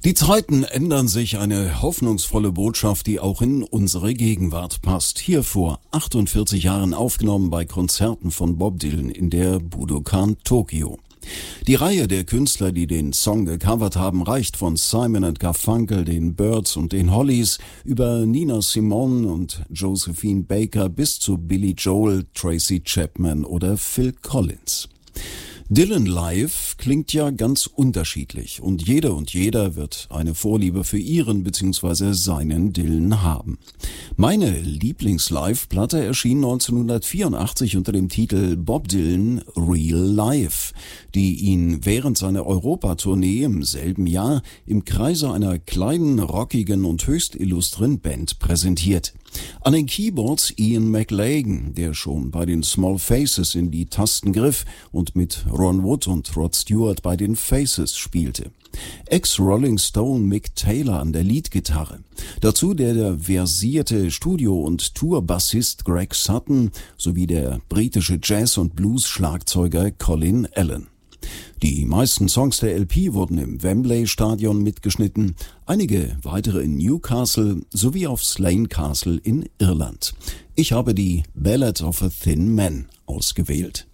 Die Zeiten ändern sich, eine hoffnungsvolle Botschaft, die auch in unsere Gegenwart passt. Hier vor 48 Jahren aufgenommen bei Konzerten von Bob Dylan in der Budokan Tokio. Die Reihe der Künstler, die den Song gecovert haben, reicht von Simon & Garfunkel, den Byrds und den Hollies über Nina Simone und Josephine Baker bis zu Billy Joel, Tracy Chapman oder Phil Collins. Dylan live klingt ja ganz unterschiedlich und jede und jeder wird eine Vorliebe für ihren bzw. seinen Dylan haben. Meine Lieblings-Live-Platte erschien 1984 unter dem Titel Bob Dylan Real Life, die ihn während seiner Europatournee im selben Jahr im Kreise einer kleinen, rockigen und höchst illustren Band präsentiert. An den Keyboards Ian McLagan, der schon bei den Small Faces in die Tasten griff und mit Ron Wood und Rod Stewart bei den Faces spielte. Ex-Rolling Stone Mick Taylor an der Leadgitarre. Dazu der versierte Studio- und Tourbassist Greg Sutton sowie der britische Jazz- und Blues-Schlagzeuger Colin Allen. Die meisten Songs der LP wurden im Wembley-Stadion mitgeschnitten, einige weitere in Newcastle sowie auf Slane Castle in Irland. Ich habe die Ballad of a Thin Man ausgewählt.